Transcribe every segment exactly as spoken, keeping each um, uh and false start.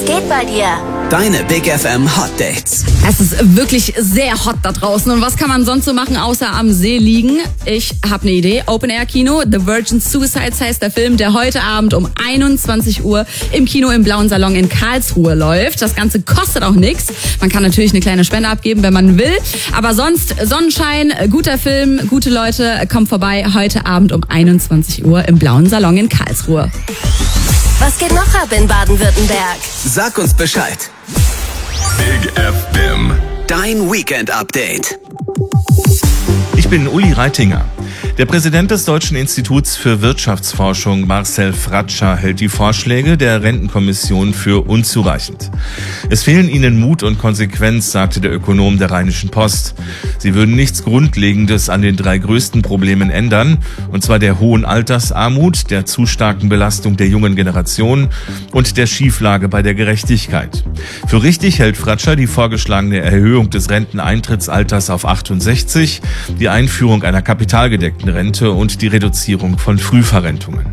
geht bei dir? Deine Big F M Hot Dates. Es ist wirklich sehr hot da draußen. Und was kann man sonst so machen, außer am See liegen? Ich habe eine Idee. Open Air Kino. The Virgin Suicides heißt der Film, der heute Abend um einundzwanzig Uhr im Kino im Blauen Salon in Karlsruhe läuft. Das Ganze kostet auch nichts. Man kann natürlich eine kleine Spende abgeben, wenn man will. Aber sonst Sonnenschein, guter Film, gute Leute. Kommt vorbei heute Abend um einundzwanzig Uhr im Blauen Salon in Karlsruhe. Was geht noch ab in Baden-Württemberg? Sag uns Bescheid. Big F M. Dein Weekend-Update. Ich bin Uli Reitinger. Der Präsident des Deutschen Instituts für Wirtschaftsforschung, Marcel Fratscher, hält die Vorschläge der Rentenkommission für unzureichend. Es fehlen ihnen Mut und Konsequenz, sagte der Ökonom der Rheinischen Post. Sie würden nichts Grundlegendes an den drei größten Problemen ändern, und zwar der hohen Altersarmut, der zu starken Belastung der jungen Generation und der Schieflage bei der Gerechtigkeit. Für richtig hält Fratscher die vorgeschlagene Erhöhung des Renteneintrittsalters auf achtundsechzig, die Einführung einer kapitalgedeckten Rente und die Reduzierung von Frühverrentungen.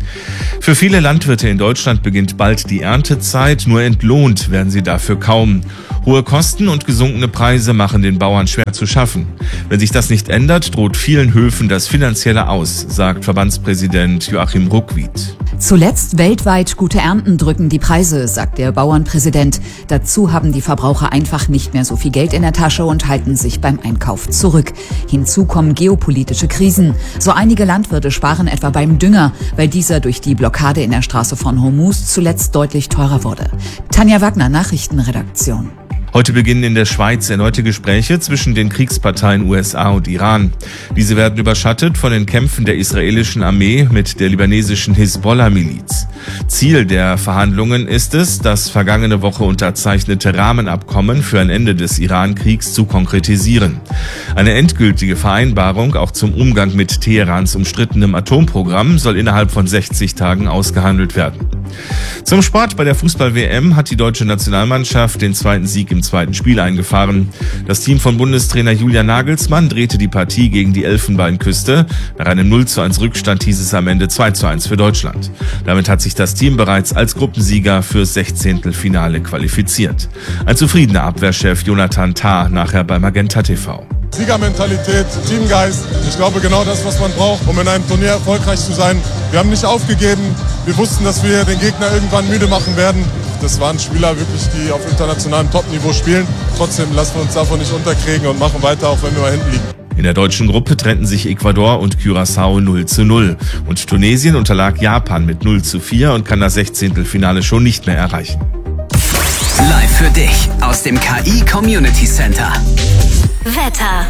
Für viele Landwirte in Deutschland beginnt bald die Erntezeit, nur entlohnt werden sie dafür kaum. Hohe Kosten und gesunkene Preise machen den Bauern schwer zu schaffen. Wenn sich das nicht ändert, droht vielen Höfen das Finanzielle Aus, sagt Verbandspräsident Joachim Ruckwied. Zuletzt weltweit gute Ernten drücken die Preise, sagt der Bauernpräsident. Dazu haben die Verbraucher einfach nicht mehr so viel Geld in der Tasche und halten sich beim Einkauf zurück. Hinzu kommen geopolitische Krisen. So einige Landwirte sparen etwa beim Dünger, weil dieser durch die Blockade in der Straße von Hormuz zuletzt deutlich teurer wurde. Tanja Wagner, Nachrichtenredaktion. Heute beginnen in der Schweiz erneute Gespräche zwischen den Kriegsparteien U S A und Iran. Diese werden überschattet von den Kämpfen der israelischen Armee mit der libanesischen Hisbollah-Miliz. Ziel der Verhandlungen ist es, das vergangene Woche unterzeichnete Rahmenabkommen für ein Ende des Iran-Kriegs zu konkretisieren. Eine endgültige Vereinbarung auch zum Umgang mit Teherans umstrittenem Atomprogramm soll innerhalb von sechzig Tagen ausgehandelt werden. Zum Sport: Bei der Fußball-W M hat die deutsche Nationalmannschaft den zweiten Sieg im zweiten Spiel eingefahren. Das Team von Bundestrainer Julian Nagelsmann drehte die Partie gegen die Elfenbeinküste. Nach einem null zu eins Rückstand hieß es am Ende zwei zu eins für Deutschland. Damit hat sich das Team bereits als Gruppensieger fürs Sechzehntelfinale qualifiziert. Ein zufriedener Abwehrchef Jonathan Tah nachher bei Magenta T V. Siegermentalität, Teamgeist, ich glaube genau das, was man braucht, um in einem Turnier erfolgreich zu sein. Wir haben nicht aufgegeben, wir wussten, dass wir den Gegner irgendwann müde machen werden. Das waren Spieler wirklich, die auf internationalem Topniveau spielen. Trotzdem lassen wir uns davon nicht unterkriegen und machen weiter, auch wenn wir mal hinten liegen. In der deutschen Gruppe trennten sich Ecuador und Curaçao null zu null. Und Tunesien unterlag Japan mit null zu vier und kann das Sechzehntelfinale schon nicht mehr erreichen. Live für dich aus dem K I Community Center. Wetter.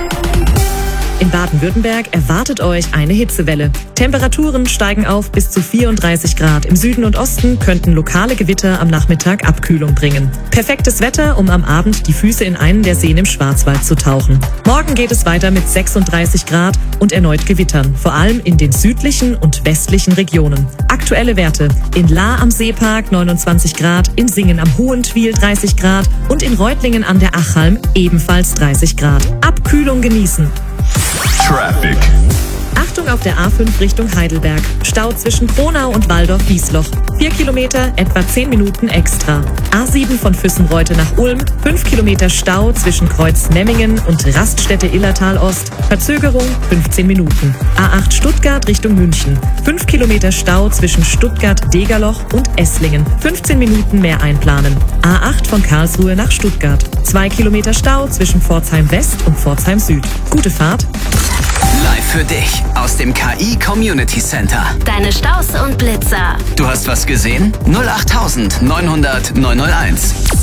In Baden-Württemberg erwartet euch eine Hitzewelle. Temperaturen steigen auf bis zu vierunddreißig Grad. Im Süden und Osten könnten lokale Gewitter am Nachmittag Abkühlung bringen. Perfektes Wetter, um am Abend die Füße in einen der Seen im Schwarzwald zu tauchen. Morgen geht es weiter mit sechsunddreißig Grad und erneut Gewittern, vor allem in den südlichen und westlichen Regionen. Aktuelle Werte: in Lahr am Seepark neunundzwanzig Grad, in Singen am Hohentwiel dreißig Grad und in Reutlingen an der Achalm ebenfalls dreißig Grad. Abkühlung genießen. Traffic. Achtung auf der A fünf Richtung Heidelberg. Stau zwischen Kronau und Waldorf-Wiesloch. Vier Kilometer, etwa zehn Minuten extra. A sieben von Füssenreute nach Ulm. Fünf Kilometer Stau zwischen Kreuz Memmingen und Raststätte Illertal Ost. Verzögerung fünfzehn Minuten. A acht Stuttgart Richtung München. Fünf Kilometer Stau zwischen Stuttgart-Degerloch und Esslingen. fünfzehn Minuten mehr einplanen. A acht von Karlsruhe nach Stuttgart. Zwei Kilometer Stau zwischen Pforzheim West und Pforzheim Süd. Gute Fahrt. Live für dich aus dem K I Community Center. Deine Staus und Blitzer. Du hast was gesehen? null acht neun null null neun null eins.